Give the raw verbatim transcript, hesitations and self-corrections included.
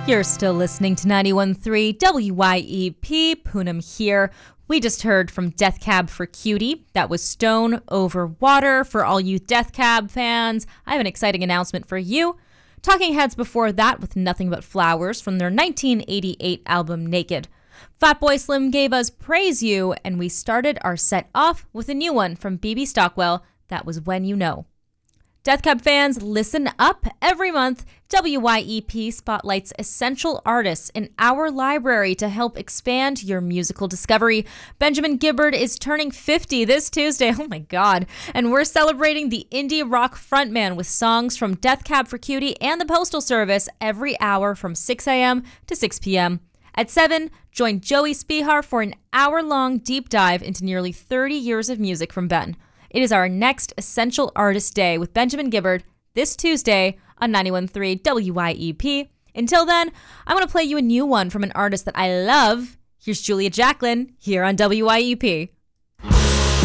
You're still listening to ninety-one point three W Y E P, Poonam here. We just heard from Death Cab for Cutie. That was Stone Over Water. For all you Death Cab fans, I have an exciting announcement for you. Talking Heads before that with Nothing But Flowers from their nineteen eighty-eight album Naked. Fatboy Slim gave us Praise You, and we started our set off with a new one from B B Stockwell. That was When You Know. Death Cab fans, listen up. Every month, W Y E P spotlights essential artists in our library to help expand your musical discovery. Benjamin Gibbard is turning fifty this Tuesday. Oh my God. And we're celebrating the indie rock frontman with songs from Death Cab for Cutie and the Postal Service every hour from six a.m. to six p.m. At seven, join Joey Spihar for an hour-long deep dive into nearly thirty years of music from Ben. It is our next Essential Artist Day with Benjamin Gibbard this Tuesday on ninety-one point three W Y E P. Until then, I want to play you a new one from an artist that I love. Here's Julia Jacklin here on W Y E P.